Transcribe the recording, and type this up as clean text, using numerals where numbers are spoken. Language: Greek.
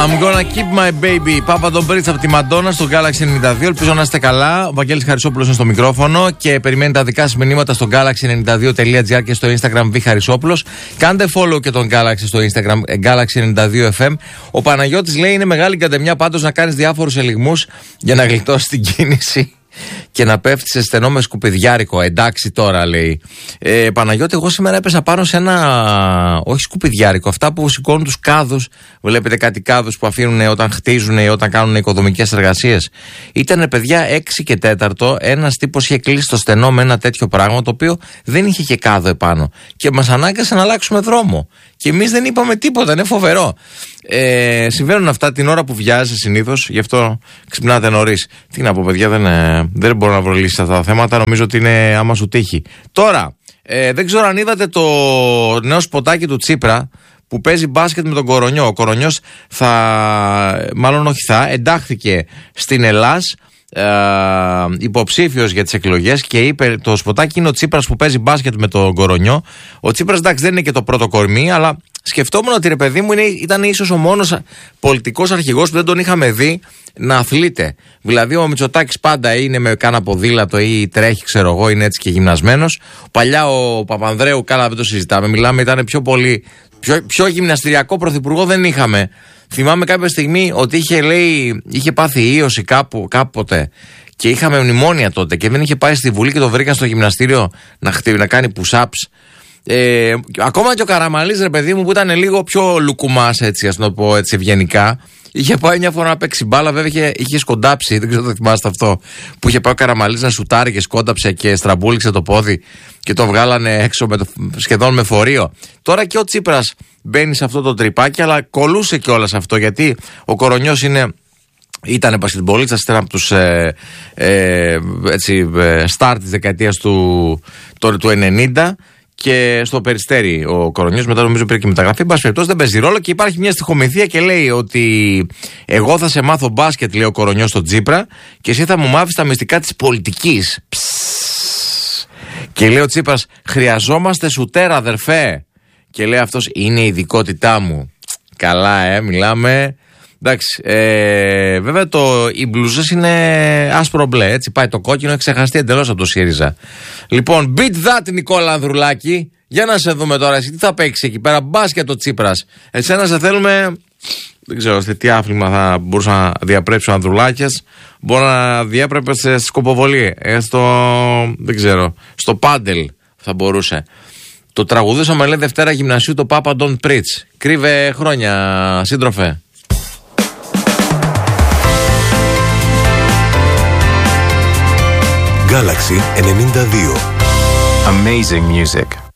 I'm gonna keep my baby. Πάπα τον Πρίτς από τη Μαντόνα στο Galaxy 92. Ελπίζω να είστε καλά. Ο Βαγγέλης Χαρισόπουλος είναι στο μικρόφωνο και περιμένει τα δικά σας μηνύματα στο galaxy92.gr και στο Instagram Β Χαρισόπουλος. Κάντε follow και τον Galaxy στο Instagram Galaxy92FM. Ο Παναγιώτης λέει: είναι μεγάλη καντεμιά πάντως να κάνεις διάφορους ελιγμούς για να γλιτώσεις την κίνηση και να πέφτει σε στενό με σκουπιδιάρικο. Εντάξει τώρα, λέει. Παναγιώτη, εγώ σήμερα έπεσα πάνω σε ένα. Όχι σκουπιδιάρικο, αυτά που σηκώνουν τους κάδους. Βλέπετε κάτι κάδους που αφήνουν όταν χτίζουν ή όταν κάνουν οικοδομικές εργασίες. Ήτανε, παιδιά, 6 και 4. Ένας τύπος είχε κλείσει το στενό με ένα τέτοιο πράγμα, το οποίο δεν είχε και κάδο επάνω. Και μας ανάγκασε να αλλάξουμε δρόμο. Και εμείς δεν είπαμε τίποτα, είναι φοβερό. Συμβαίνουν αυτά την ώρα που βιάζεσαι συνήθως, γι' αυτό ξυπνάτε νωρίς. Τι να πω, παιδιά, δεν μπορώ να βρω λύσεις σε αυτά τα θέματα. Νομίζω ότι είναι άμα σου τύχει. Τώρα, δεν ξέρω αν είδατε το νέο σποτάκι του Τσίπρα που παίζει μπάσκετ με τον Κορονιό. Ο Κορονιός εντάχθηκε στην Ελλάς, υποψήφιος για τις εκλογές, και είπε: το σποτάκι είναι ο Τσίπρας που παίζει μπάσκετ με τον Κορονιό. Ο Τσίπρας, εντάξει, δεν είναι και το πρώτο κορμί, αλλά σκεφτόμουν ότι, ρε παιδί μου, ήταν ίσως ο μόνος πολιτικός αρχηγός που δεν τον είχαμε δει να αθλείται. Δηλαδή, ο Μητσοτάκης πάντα είναι με κάνα ποδήλατο ή τρέχει, ξέρω εγώ, είναι έτσι και γυμνασμένος. Παλιά ο Παπανδρέου, καλά, δεν το συζητάμε. Μιλάμε, ήταν πιο γυμναστηριακό πρωθυπουργό δεν είχαμε. Θυμάμαι κάποια στιγμή ότι είχε πάθει ίωση κάποτε και είχαμε μνημόνια τότε και δεν είχε πάει στη Βουλή και το βρήκαν στο γυμναστήριο να κάνει push-ups. Ακόμα και ο Καραμανλής, ρε παιδί μου, που ήταν λίγο πιο λουκουμάς, έτσι, ας το πω έτσι ευγενικά, είχε πάει μια φορά να παίξει μπάλα. Βέβαια είχε σκοντάψει, δεν ξέρω αν το θυμάστε αυτό, που είχε πάει ο Καραμανλής να σουτάρει και σκόνταψε και στραμπούληξε το πόδι και το βγάλανε έξω σχεδόν με φορείο. Τώρα και ο Τσίπρας μπαίνει σε αυτό το τρυπάκι, αλλά κολούσε κιόλας αυτό, γιατί ο Κορονιός ήταν μπασκετμπολίστας, ήταν από τους στάρ της δεκαετίας του 90. Και στο Περιστέρι ο Κορονιός, μετά νομίζω πήρε και μεταγραφή. Εν πάση περιπτώσει, δεν παίζει ρόλο και υπάρχει μια στιχομηθεία και λέει ότι εγώ θα σε μάθω μπάσκετ, λέει ο Κορονιός στον Τσίπρα, και εσύ θα μου μάθεις τα μυστικά της πολιτικής. Και λέει ο Τσίπρας: χρειαζόμαστε σουτέρα, αδερφέ. Και λέει αυτός: είναι η ειδικότητά μου. Καλά, μιλάμε. Εντάξει, βέβαια οι μπλούζες είναι άσπρο μπλε, έτσι πάει το κόκκινο, έχει ξεχαστεί εντελώς από το ΣΥΡΙΖΑ. Λοιπόν, beat that, Νικόλα Ανδρουλάκη. Για να σε δούμε τώρα, εσύ τι θα παίξεις εκεί πέρα, μπάσκετ ο Τσίπρας. Εσένα σε θέλουμε, δεν ξέρω σε τι άθλημα θα μπορούσα να διαπρέψει ο Ανδρουλάκης. Μπορεί να διέπρεπε στη σκοποβολή, δεν ξέρω, στο πάντελ θα μπορούσε. Το τραγουδούσαμε, λέει, Δευτέρα Γυμνασίου, το Πάπα τον Πρίτς. Κρύβε χρόνια, σύντροφε. Galaxy 92. Amazing music.